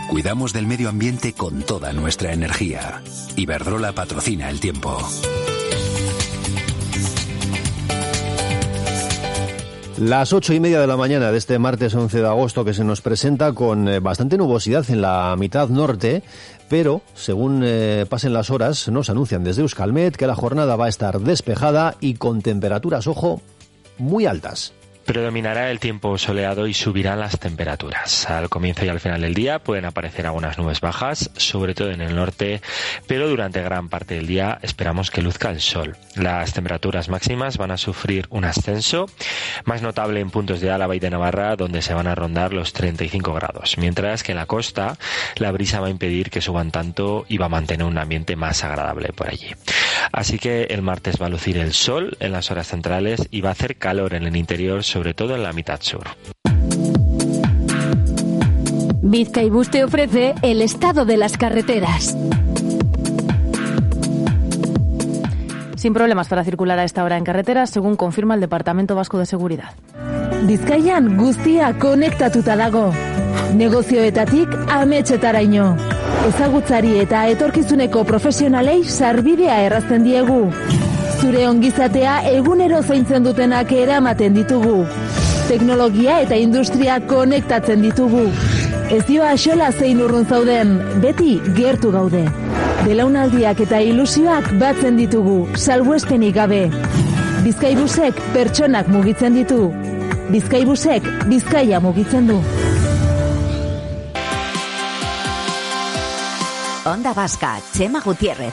Cuidamos del medio ambiente con toda nuestra energía. Iberdrola patrocina el tiempo. Las 8:30 de la mañana de este martes 11 de agosto, que se nos presenta con bastante nubosidad en la mitad norte, pero según pasen las horas nos anuncian desde Euskalmet que la jornada va a estar despejada y con temperaturas, ojo, muy altas. Predominará el tiempo soleado y subirán las temperaturas. Al comienzo y al final del día pueden aparecer algunas nubes bajas, sobre todo en el norte, pero durante gran parte del día esperamos que luzca el sol. Las temperaturas máximas van a sufrir un ascenso, más notable en puntos de Álava y de Navarra, donde se van a rondar los 35 grados, mientras que en la costa la brisa va a impedir que suban tanto y va a mantener un ambiente más agradable por allí. Así que el martes va a lucir el sol en las horas centrales y va a hacer calor en el interior, sobre todo en la mitad sur. Bizkaibus te ofrece el estado de las carreteras. Sin problemas para circular a esta hora en carreteras, según confirma el Departamento Vasco de Seguridad. Bizkaian guztia konektatuta dago. Negozioetatik ametsetaraino. Ezagutzari eta etorkizuneko profesionalei sarbidea errazten diegu. Zure ongizatea egunero zaintzen dutenak eramaten ditugu. Teknologia eta industria konektatzen ditugu. Ez dio axola zein urrun zauden, beti gertu gaude. Belaunaldiak eta ilusioak batzen ditugu, salbuespenik gabe. Bizkaibusek pertsonak mugitzen ditu. Bizkaibusek Bizkaia mugitzen du. Onda Vasca, Chema Gutiérrez.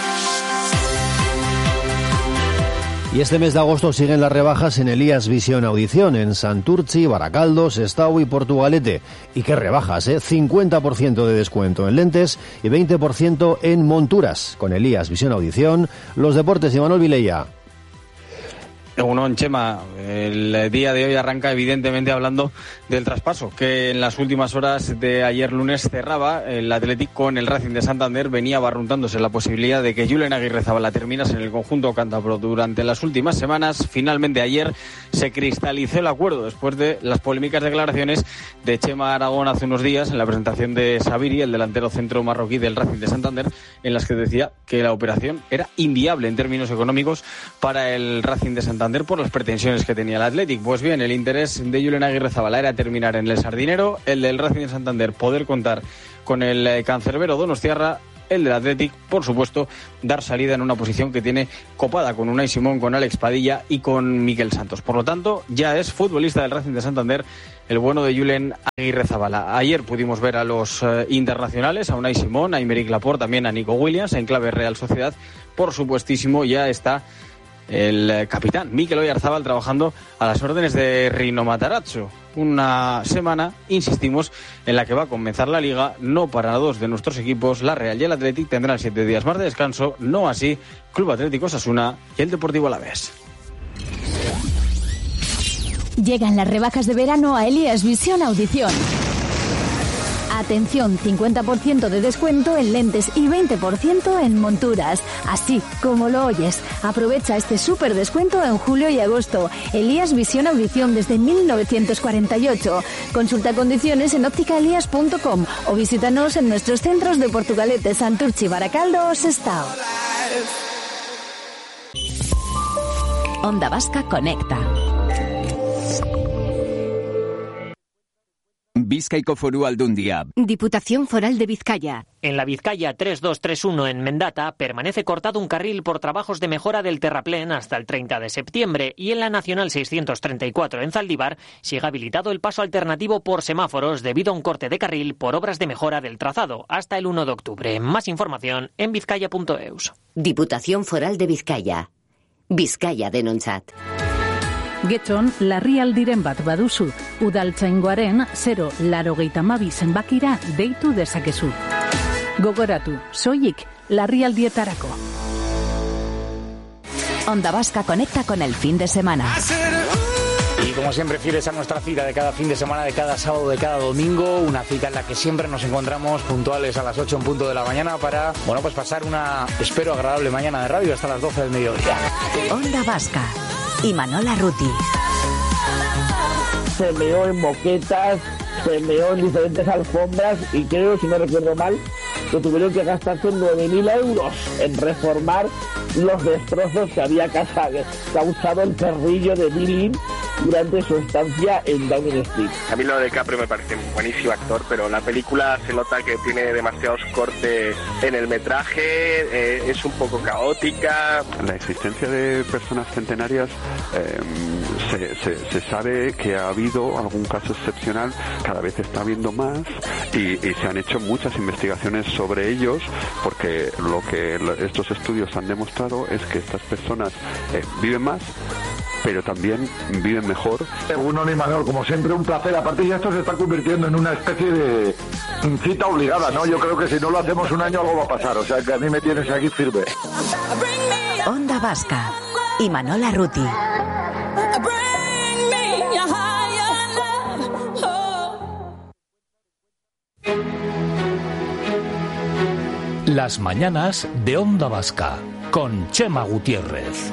Y este mes de agosto siguen las rebajas en Elías Visión Audición, en Santurtzi, Baracaldo, Sestao y Portugalete. ¿Y qué rebajas, 50% de descuento en lentes y 20% en monturas. Con Elías Visión Audición, los deportes, Imanol Vilella. Egunon, Chema, el día de hoy arranca evidentemente hablando del traspaso que en las últimas horas de ayer lunes cerraba el Athletic con el Racing de Santander. Venía barruntándose la posibilidad de que Julen Aguirrezabala terminase en el conjunto cántabro durante las últimas semanas. Finalmente ayer se cristalizó el acuerdo después de las polémicas declaraciones de Chema Aragón hace unos días en la presentación de Sabiri, el delantero centro marroquí del Racing de Santander, en las que decía que la operación era inviable en términos económicos para el Racing de Santander por las pretensiones que tenía el Athletic. Pues bien, el interés de Julen Aguirrezabala era terminar en el Sardinero, el del Racing de Santander poder contar con el cancerbero donostiarra, el del Athletic, por supuesto, dar salida en una posición que tiene copada con Unai Simón, con Alex Padilla y con Miquel Santos. Por lo tanto, ya es futbolista del Racing de Santander el bueno de Julen Aguirrezabala. Ayer pudimos ver a los internacionales, a Unai Simón, a Aymeric Laporte, también a Nico Williams, en clave Real Sociedad. Por supuestísimo, ya está el capitán Mikel Oyarzabal trabajando a las órdenes de Rino Matarazzo. Una semana, insistimos, en la que va a comenzar la Liga. No para dos de nuestros equipos, la Real y el Athletic, tendrán 7 días más de descanso. No así Club Atlético Osasuna y el Deportivo Alavés. Llegan las rebajas de verano a Elías Visión Audición. Atención, 50% de descuento en lentes y 20% en monturas. Así como lo oyes. Aprovecha este súper descuento en julio y agosto. Elías Visión Audición desde 1948. Consulta condiciones en ópticaelías.com o visítanos en nuestros centros de Portugalete, Santurtzi, Baracaldo o Sestao. Onda Vasca conecta. Bizkaiko Foru Aldundia. Diputación Foral de Vizcaya. En la Vizcaya 3231 en Mendata permanece cortado un carril por trabajos de mejora del terraplén hasta el 30 de septiembre y en la Nacional 634 en Zaldívar sigue habilitado el paso alternativo por semáforos debido a un corte de carril por obras de mejora del trazado hasta el 1 de octubre. Más información en vizcaya.eus. Diputación Foral de Vizcaya. Vizcaya denontzat. Getxon, larrialdiren bat baduzu, udaltzaingoaren 082 zenbakira deitu dezakezu. Gogoratu, soilik larrialdietarako. Onda Vasca conecta con el fin de semana. Y como siempre, fieles a nuestra cita de cada fin de semana, de cada sábado, de cada domingo, una cita en la que siempre nos encontramos puntuales a las 8 en punto de la mañana para, pues pasar una, espero, agradable mañana de radio hasta las 12 del mediodía. Onda Vasca y Manola Ruti. Se meó en moquetas se meó en diferentes alfombras y creo, si no recuerdo mal, que tuvieron que gastarse 9.000 euros en reformar los destrozos que había causado el perrillo de Billy durante su estancia en Downing Street. A mí lo de DiCaprio me parece un buenísimo actor, pero la película se nota que tiene demasiados cortes en el metraje, es un poco caótica. La existencia de personas centenarias se sabe que ha habido algún caso excepcional, cada vez está habiendo más y se han hecho muchas investigaciones sobre ellos, porque lo que estos estudios han demostrado es que estas personas viven más, pero también viven mejor. Uno ni Manuel, como siempre, un placer. A partir de esto se está convirtiendo en una especie de cita obligada, ¿no? Yo creo que si no lo hacemos un año algo va a pasar, o sea que a mí me tienes aquí firme. Onda Vasca y Manol Arruti. Las mañanas de Onda Vasca con Chema Gutiérrez.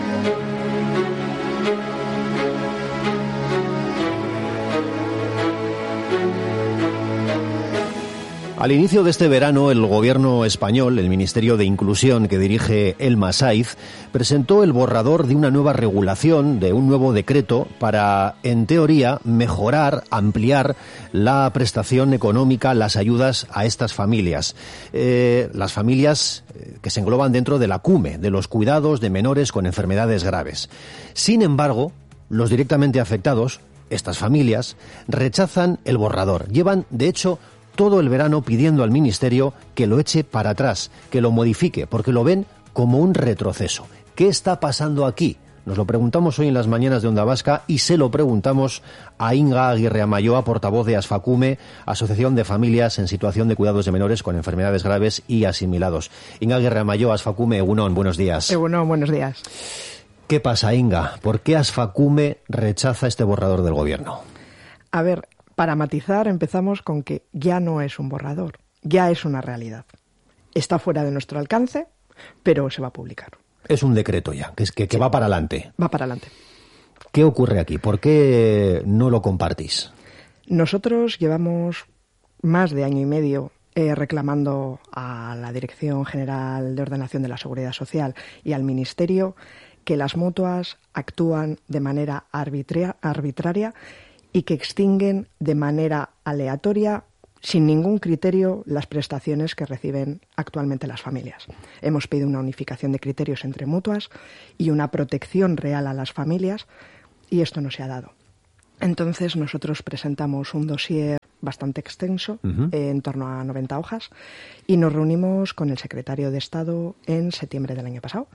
Al inicio de este verano, el gobierno español, el Ministerio de Inclusión que dirige Elma Saiz, presentó el borrador de una nueva regulación, de un nuevo decreto, para, en teoría, mejorar, ampliar la prestación económica, las ayudas a estas familias. Las familias que se engloban dentro de la CUME, de los cuidados de menores con enfermedades graves. Sin embargo, los directamente afectados, estas familias, rechazan el borrador. Llevan, de hecho, todo el verano pidiendo al Ministerio que lo eche para atrás, que lo modifique, porque lo ven como un retroceso. ¿Qué está pasando aquí? Nos lo preguntamos hoy en las mañanas de Onda Vasca y se lo preguntamos a Inga Aguirre Amayoa, portavoz de ASFACUME, Asociación de Familias en Situación de Cuidados de Menores con Enfermedades Graves y Asimilados. Inga Aguirre Amayoa, ASFACUME, Egunon, buenos días. Egunon, buenos días. ¿Qué pasa, Inga? ¿Por qué ASFACUME rechaza este borrador del Gobierno? A ver, para matizar, empezamos con que ya no es un borrador, ya es una realidad. Está fuera de nuestro alcance, pero se va a publicar. Es un decreto ya, que sí. Va para adelante. Va para adelante. ¿Qué ocurre aquí? ¿Por qué no lo compartís? Nosotros llevamos más de año y medio reclamando a la Dirección General de Ordenación de la Seguridad Social y al Ministerio que las mutuas actúan de manera arbitraria y que extinguen de manera aleatoria, sin ningún criterio, las prestaciones que reciben actualmente las familias. Hemos pedido una unificación de criterios entre mutuas y una protección real a las familias, y esto no se ha dado. Entonces nosotros presentamos un dossier bastante extenso, en torno a 90 hojas, y nos reunimos con el secretario de Estado en septiembre del año pasado,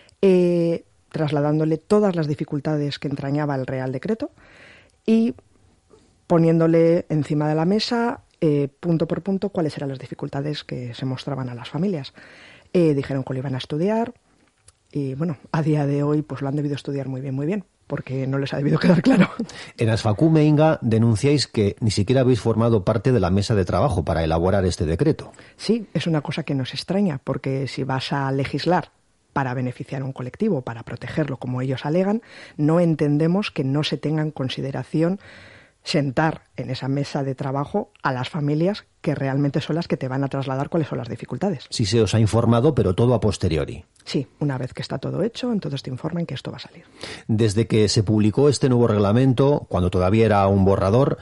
trasladándole todas las dificultades que entrañaba el Real Decreto y poniéndole encima de la mesa, punto por punto, cuáles eran las dificultades que se mostraban a las familias. Dijeron que lo iban a estudiar y, bueno, a día de hoy pues lo han debido estudiar muy bien, porque no les ha debido quedar claro. En ASFACUME, Inga, denunciáis que ni siquiera habéis formado parte de la mesa de trabajo para elaborar este decreto. Sí, es una cosa que nos extraña, porque si vas a legislar para beneficiar a un colectivo, para protegerlo como ellos alegan, no entendemos que no se tenga en consideración sentar en esa mesa de trabajo a las familias que realmente son las que te van a trasladar cuáles son las dificultades. Sí se os ha informado, pero todo a posteriori. Sí, una vez que está todo hecho, entonces te informan que esto va a salir. Desde que se publicó este nuevo reglamento, cuando todavía era un borrador,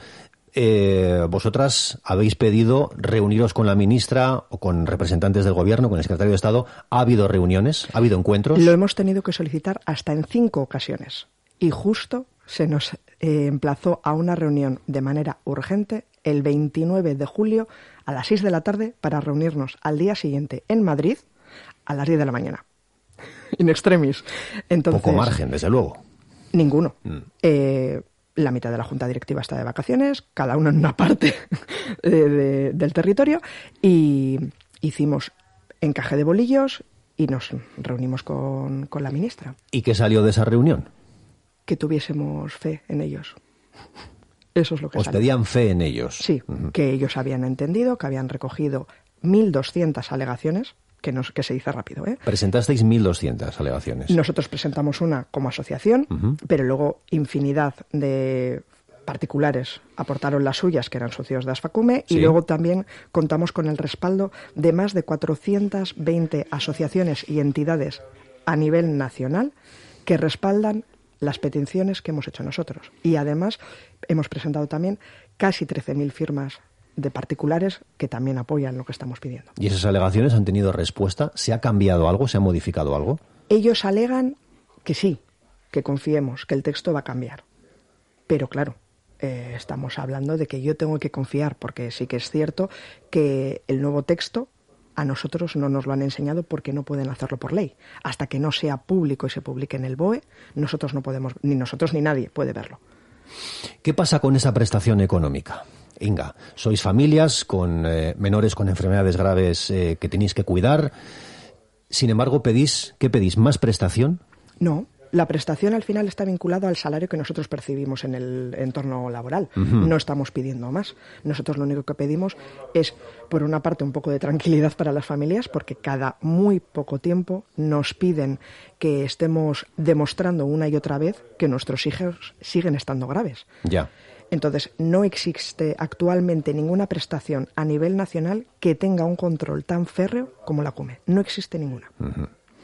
vosotras habéis pedido reuniros con la ministra o con representantes del Gobierno, con el secretario de Estado. ¿Ha habido reuniones? ¿Ha habido encuentros? Lo hemos tenido que solicitar hasta en 5 ocasiones. Y justo se nos emplazó a una reunión de manera urgente el 29 de julio a las 6 de la tarde para reunirnos al día siguiente en Madrid a las 10 de la mañana. In extremis. Entonces, poco margen, desde luego. Ninguno. La mitad de la Junta Directiva está de vacaciones, cada uno en una parte del territorio, y hicimos encaje de bolillos y nos reunimos con la ministra. ¿Y qué salió de esa reunión? Que tuviésemos fe en ellos. Eso es lo que ¿Os salió. pedían fe en ellos? Sí, que ellos habían entendido, que habían recogido 1.200 alegaciones, que se dice rápido, ¿eh? Presentasteis 1.200 alegaciones. Nosotros presentamos una como asociación, pero luego infinidad de particulares aportaron las suyas, que eran socios de Asfacume, Sí. y luego también contamos con el respaldo de más de 420 asociaciones y entidades a nivel nacional que respaldan las peticiones que hemos hecho nosotros. Y además hemos presentado también casi 13.000 firmas de particulares que también apoyan lo que estamos pidiendo. ¿Y esas alegaciones han tenido respuesta? ¿Se ha cambiado algo? ¿Se ha modificado algo? Ellos alegan que sí, que confiemos, que el texto va a cambiar. Pero claro, estamos hablando de que yo tengo que confiar, porque sí que es cierto que el nuevo texto a nosotros no nos lo han enseñado porque no pueden hacerlo por ley. Hasta que no sea público y se publique en el BOE, nosotros no podemos, ni nosotros ni nadie puede verlo. ¿Qué pasa con esa prestación económica? Inga, sois familias con menores con enfermedades graves que tenéis que cuidar. Sin embargo, ¿qué pedís? ¿Más prestación? No. La prestación al final está vinculada al salario que nosotros percibimos en el entorno laboral. Uh-huh. No estamos pidiendo más. Nosotros lo único que pedimos es, por una parte, un poco de tranquilidad para las familias, porque cada muy poco tiempo nos piden que estemos demostrando una y otra vez que nuestros hijos siguen estando graves. Ya. Entonces, no existe actualmente ninguna prestación a nivel nacional que tenga un control tan férreo como la CUME. No existe ninguna. Uh-huh.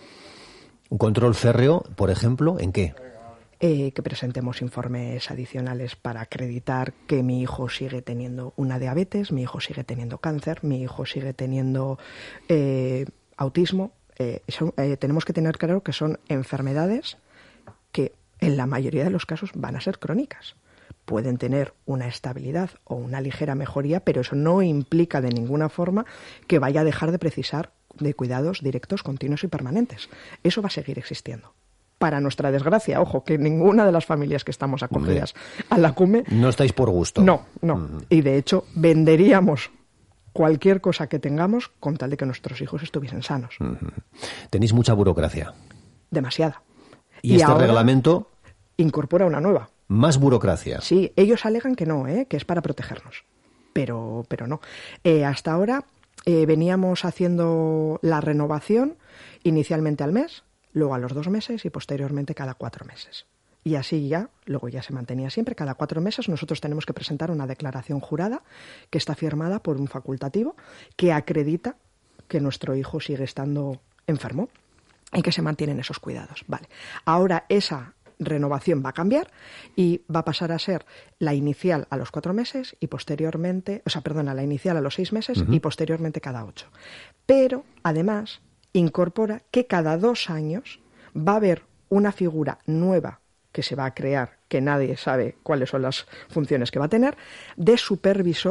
¿Un control férreo, por ejemplo, en qué? Que presentemos informes adicionales para acreditar que mi hijo sigue teniendo una diabetes, mi hijo sigue teniendo cáncer, mi hijo sigue teniendo autismo. Tenemos que tener claro que son enfermedades que en la mayoría de los casos van a ser crónicas. Pueden tener una estabilidad o una ligera mejoría, pero eso no implica de ninguna forma que vaya a dejar de precisar de cuidados directos, continuos y permanentes. Eso va a seguir existiendo. Para nuestra desgracia, ojo, que ninguna de las familias que estamos acogidas a la CUME... No estáis por gusto. No. Y de hecho, venderíamos cualquier cosa que tengamos con tal de que nuestros hijos estuviesen sanos. Tenéis mucha burocracia. Demasiada. Y este reglamento incorpora una nueva. Más burocracia. Sí, ellos alegan que no, que es para protegernos. Pero no. Hasta ahora veníamos haciendo la renovación inicialmente al mes, luego a los 2 meses y posteriormente cada 4 meses. Y así luego ya se mantenía siempre. Cada 4 meses nosotros tenemos que presentar una declaración jurada que está firmada por un facultativo que acredita que nuestro hijo sigue estando enfermo y que se mantienen esos cuidados. Vale. Ahora esa renovación va a cambiar y va a pasar a ser la inicial a los 4 meses y posteriormente, la inicial a los 6 meses y posteriormente cada 8. Pero además incorpora que cada 2 años va a haber una figura nueva que se va a crear, que nadie sabe cuáles son las funciones que va a tener, de supervisor